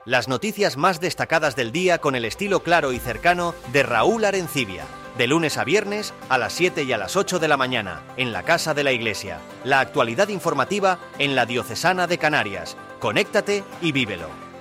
Las noticias más destacadas del día con el estilo claro y cercano de Raúl Arencibia. De lunes a viernes a las 7 y a las 8 de la mañana, en la Casa de la Iglesia. La actualidad informativa en la Diocesana de Canarias. Conéctate y vívelo.